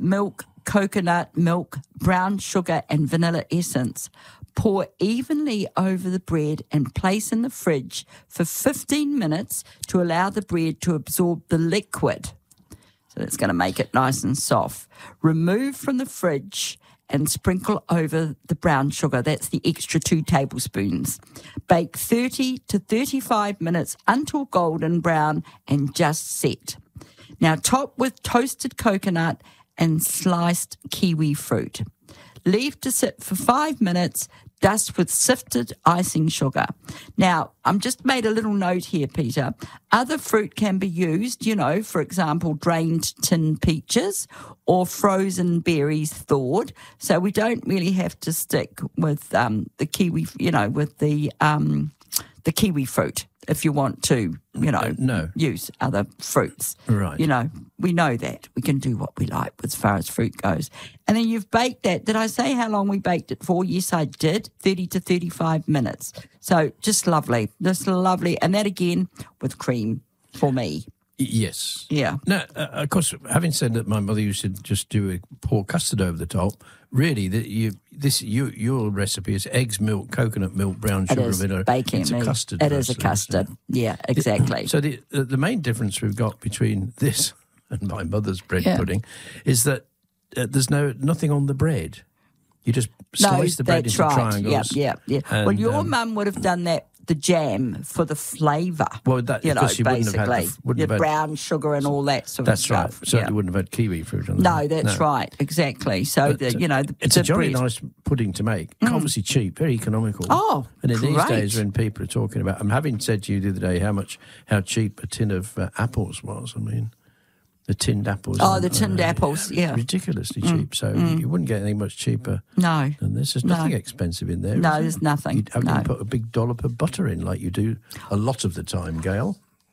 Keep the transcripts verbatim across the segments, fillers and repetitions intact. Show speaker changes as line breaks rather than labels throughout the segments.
milk, coconut milk, brown sugar, and vanilla essence. Pour evenly over the bread and place in the fridge for fifteen minutes to allow the bread to absorb the liquid. So it's going to make it nice and soft. Remove from the fridge and sprinkle over the brown sugar. That's the extra two tablespoons. Bake thirty to thirty-five minutes until golden brown and just set. Now top with toasted coconut and sliced kiwi fruit. Leave to sit for five minutes. Dust with sifted icing sugar. Now, I'm just made a little note here, Peter. Other fruit can be used, you know, for example, drained tin peaches or frozen berries thawed. So we don't really have to stick with um, the kiwi, you know, with the um, the kiwi fruit if you want to, you know,
uh, no.
use other fruits.
Right.
You know, we know that. We can do what we like as far as fruit goes. And then you've baked that. Did I say how long we baked it for? Yes, I did. thirty to thirty-five minutes. So just lovely. Just lovely. And that again with cream for me.
Yes.
Yeah.
Now, uh, of course, having said that, my mother used to just do a pour custard over the top. Really, the, you, this you, your recipe is eggs, milk, coconut milk, brown
It
sugar,
is
vanilla.
baking.
It's a custard.
It is a
mostly,
custard.
isn't
Yeah, exactly.
it? So the the main difference we've got between this and my mother's bread
Yeah.
pudding is that uh, there's no nothing on the bread. You just slice the bread
that's
into
right.
triangles.
Yeah, yeah, yeah. Well,
and,
your
um,
mum would have done that, the jam, for the flavour.
Well, that-
you know,
because she wouldn't have
basically.
had the- wouldn't
the
have had-
brown sugar and all that sort
That's
of
right.
stuff.
Certainly
Yeah.
wouldn't have had kiwi fruit on
No,
there.
that's right. Exactly. So,
But,
the,
uh,
you know, the,
it's
the
a jolly
bread-
nice pudding to make. Obviously cheap, very economical.
Oh,
and in these
great.
days when people are talking about, I'm having said to you the other day how much how cheap a tin of uh, apples was. I mean, the tinned apples.
Oh,
and,
the tinned
uh,
apples, yeah.
ridiculously cheap. So you, you wouldn't get anything much cheaper.
No.
than this. There's
No.
nothing expensive in there.
No,
is there?
there's nothing.
You haven't
No.
even put a big dollop of butter in like you do a lot of the time, Gail.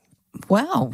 Well,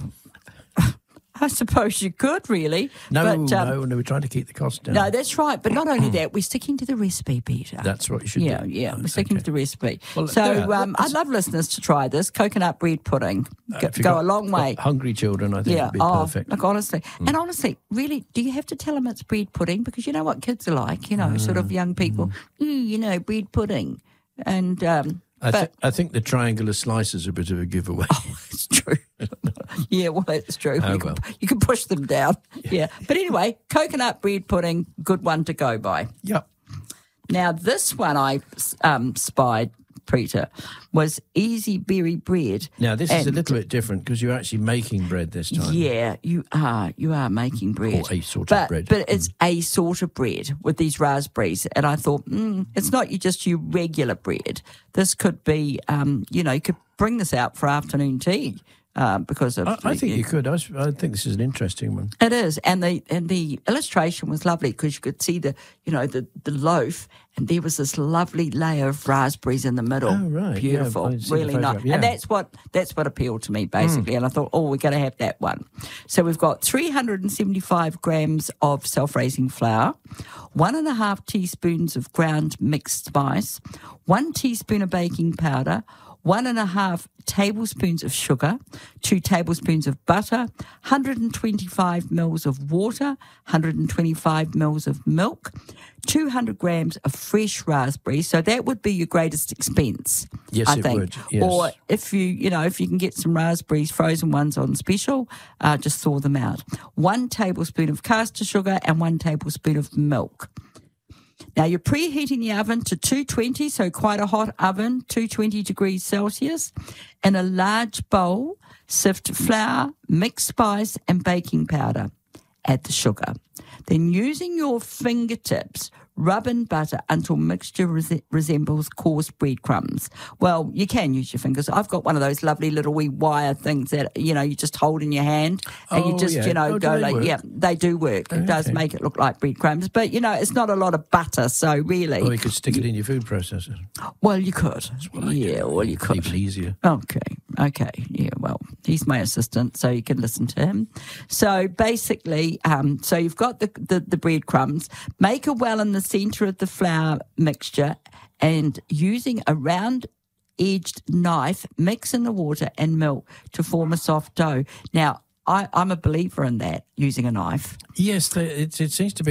I suppose you could really.
No,
but, um,
no, no. We're trying to keep the cost down.
No, that's right. But not only that, we're sticking to the recipe, Peter.
That's what you should
yeah,
do.
Yeah, we're sticking
Okay.
to the recipe.
Well,
so
yeah,
um, I'd love listeners to try this coconut bread pudding. Go,
If you've
go
got
a long way.
Hungry children, I think
Yeah.
would be
Oh,
perfect.
look, honestly. And honestly, really, do you have to tell them it's bread pudding? Because you know what kids are like, you know, sort of young people. Mm, you know, bread pudding. And, um,
I,
but
th- I think the triangular slices are a bit of a giveaway.
it's true. yeah, well, it's true.
Oh,
you, can,
well.
you can push them down. Yeah. But anyway, coconut bread pudding, good one to go by.
Yep.
Now, this one I um, spied, Peter, was Easy Berry Bread.
Now, this is a
And-
little bit different because you're actually making bread this time.
Yeah, you are. You are making bread.
Or a sort
but,
of bread.
But it's a sort of bread with these raspberries. And I thought, mm, it's not you just your regular bread. This could be, um, you know, you could bring this out for afternoon tea. Uh, because of
I, I think you could. I, was, I think this is an interesting one.
It is, and the and the illustration was lovely because you could see the you know the, the loaf, and there was this lovely layer of raspberries in the middle.
Oh, right.
Beautiful,
Yeah, I've seen the
really nice.
photograph, yeah.
And that's what that's what appealed to me basically. And I thought, oh, we're going to have that one. So we've got three hundred seventy-five grams of self-raising flour, one and a half teaspoons of ground mixed spice, one teaspoon of baking powder, one and a half tablespoons of sugar, two tablespoons of butter, one hundred twenty-five mils of water, one hundred twenty-five mils of milk, two hundred grams of fresh raspberries. So that would be your greatest expense,
Yes,
I
it
think.
would, yes.
Or if you, you know, if you can get some raspberries, frozen ones on special, uh, just thaw them out. One tablespoon of caster sugar and one tablespoon of milk. Now, you're preheating the oven to two twenty, so quite a hot oven, two hundred twenty degrees Celsius. In a large bowl, sift flour, mixed spice, and baking powder. Add the sugar. Then, using your fingertips, rub in butter until mixture res- resembles coarse breadcrumbs. Well, you can use your fingers. I've got one of those lovely little wee wire things that, you know, you just hold in your hand and you
Oh,
just,
yeah.
you know,
Oh, do
go
they
like,
work?
yeah, they do work. It does
Okay.
make it look like breadcrumbs. But, you know, it's not a lot of butter, so really.
Or you could stick it in your food processor.
Well, you could.
what I
Yeah,
do.
well, you could.
Even easier.
Okay, okay, yeah, well, he's my assistant, so you can listen to him. So basically, um, so you've got the, the, the breadcrumbs, make a well in the centre of the flour mixture, and using a round edged knife, mix in the water and milk to form a soft dough. Now, I, I'm a believer in that, using a knife.
Yes, they, it, it seems to be